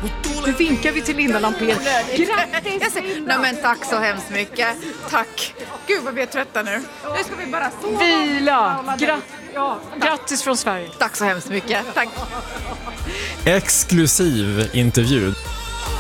Nu vinkar vi till Linda Lampén. Grattis Nej, men tack så hemskt mycket. Tack. Gud vad vi är trötta nu. Nu ska vi bara sova. Vila. Grattis från Sverige. Tack så hemskt mycket. Tack. Exklusiv intervju.